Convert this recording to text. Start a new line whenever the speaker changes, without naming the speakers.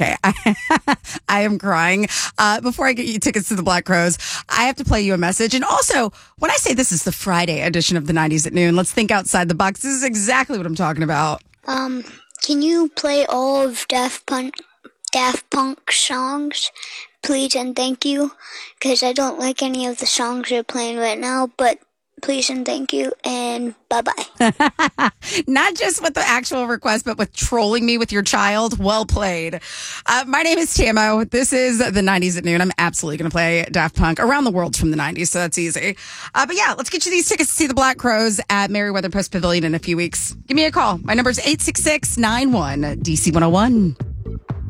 Okay. I am crying. Before I get you tickets to the Black Crowes, I have to play you a message. And also, when I say this is the Friday edition of the 90s at noon, let's think outside the box. This is exactly what I'm talking about.
Can you play all of Daft Punk songs, please and thank you? Because I don't like any of the songs you're playing right now, but please and thank you, and bye-bye.
Not just with the actual request, but with trolling me with your child. Well played. My name is Tamo. This is the 90s at noon. I'm absolutely going to play Daft Punk. Around the World's from the 90s, so that's easy. But yeah, let's get you these tickets to see the Black Crowes at Merriweather Post Pavilion in a few weeks. Give me a call. My number is 866-91-DC101.